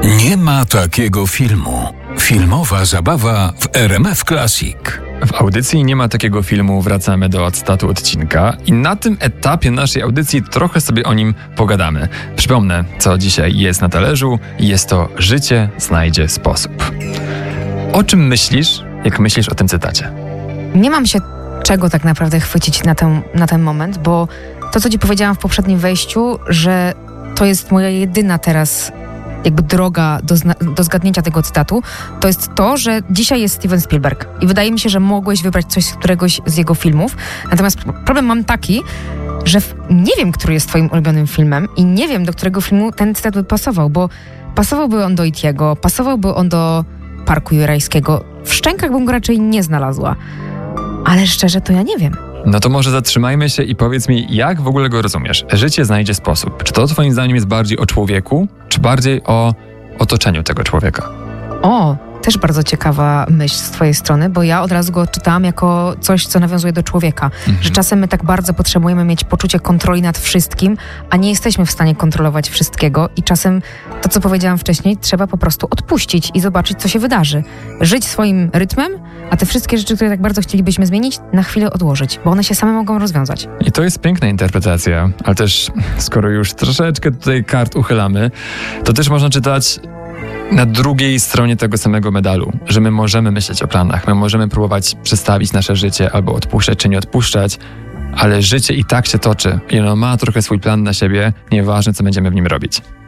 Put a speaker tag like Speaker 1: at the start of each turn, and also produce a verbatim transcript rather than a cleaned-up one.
Speaker 1: Nie ma takiego filmu. Filmowa zabawa w R M F Classic.
Speaker 2: W audycji Nie ma takiego filmu wracamy do cytatu odcinka i na tym etapie naszej audycji trochę sobie o nim pogadamy. Przypomnę, co dzisiaj jest na talerzu. Jest to Życie znajdzie sposób. O czym myślisz, jak myślisz o tym cytacie?
Speaker 3: Nie mam się czego tak naprawdę chwycić na ten, na ten moment, bo to, co ci powiedziałam w poprzednim wejściu, że to jest moja jedyna teraz jakby droga do, zna- do zgadnięcia tego cytatu, to jest to, że dzisiaj jest Steven Spielberg. I wydaje mi się, że mogłeś wybrać coś z któregoś z jego filmów. Natomiast problem mam taki, że w, nie wiem, który jest twoim ulubionym filmem i nie wiem, do którego filmu ten cytat by pasował, bo pasowałby on do Itiego, pasowałby on do Parku Jurajskiego. W Szczękach bym go raczej nie znalazła. Ale szczerze, to ja nie wiem.
Speaker 2: No to może zatrzymajmy się i powiedz mi, jak w ogóle go rozumiesz? Życie znajdzie sposób. Czy to twoim zdaniem jest bardziej o człowieku, czy bardziej o otoczeniu tego człowieka?
Speaker 3: O, też bardzo ciekawa myśl z twojej strony, bo ja od razu go czytałam jako coś, co nawiązuje do człowieka. Mhm. Że czasem my tak bardzo potrzebujemy mieć poczucie kontroli nad wszystkim, a nie jesteśmy w stanie kontrolować wszystkiego i czasem to, co powiedziałam wcześniej, trzeba po prostu odpuścić i zobaczyć, co się wydarzy. Żyć swoim rytmem, a te wszystkie rzeczy, które tak bardzo chcielibyśmy zmienić, na chwilę odłożyć, bo one się same mogą rozwiązać.
Speaker 2: I to jest piękna interpretacja, ale też skoro już troszeczkę tutaj kart uchylamy, to też można czytać na drugiej stronie tego samego medalu, że my możemy myśleć o planach, my możemy próbować przestawić nasze życie albo odpuszczać czy nie odpuszczać, ale życie i tak się toczy i ono ma trochę swój plan na siebie, nieważne co będziemy w nim robić.